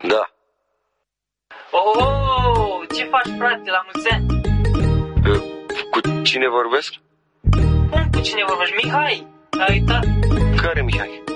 Da. Oh, ce faci, frate, la mulți ani? Cu cine vorbesc? Cum cu cine vorbești? Mihai, ai uitat? Care Mihai?